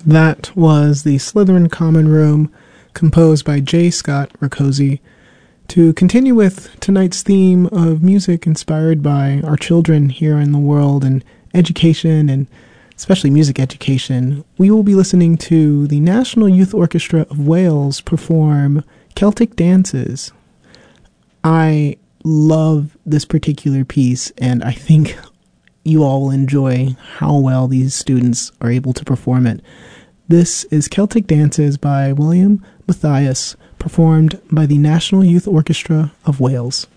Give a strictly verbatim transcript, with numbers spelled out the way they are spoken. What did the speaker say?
That was the Slytherin Common Room, composed by J. Scott Rakoczy. To continue with tonight's theme of music inspired by our children here in the world and education, and especially music education, we will be listening to the National Youth Orchestra of Wales perform Celtic Dances. I love this particular piece, and I think you all will enjoy how well these students are able to perform it. This is Celtic Dances by William Matthias, performed by the National Youth Orchestra of Wales.